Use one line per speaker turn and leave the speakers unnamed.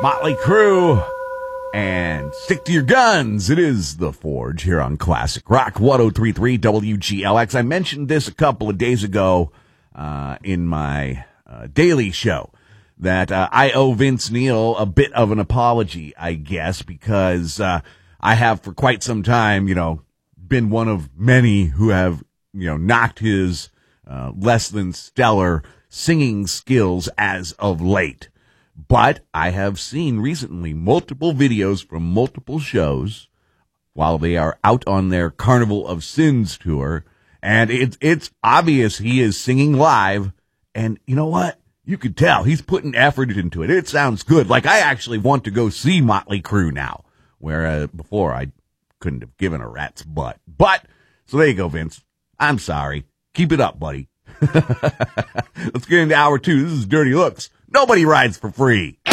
Motley Crue, and Stick to Your Guns. It is The Forge here on Classic Rock 1033 WGLX. I mentioned this a couple of days ago in my daily show that I owe Vince Neil a bit of an apology, I guess, because I have for quite some time, been one of many who have, knocked his less than stellar singing skills as of late. But I have seen recently multiple videos from multiple shows while they are out on their Carnival of Sins tour, and it's obvious he is singing live, and you know what? You could tell he's putting effort into it. It sounds good. Like, I actually want to go see Motley Crue now, where before I couldn't have given a rat's butt. But, so there you go, Vince. I'm sorry. Keep it up, buddy. Let's get into hour two. This is Dirty Looks. Nobody rides for free.